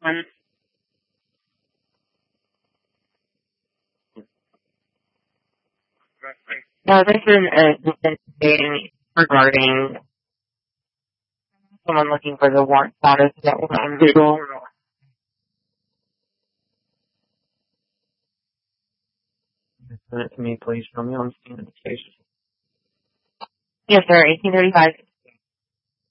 No, this is investigating regarding someone looking for the warrant status that was on Google. Send it to me, please. Show me on the station. Yes, sir. 1835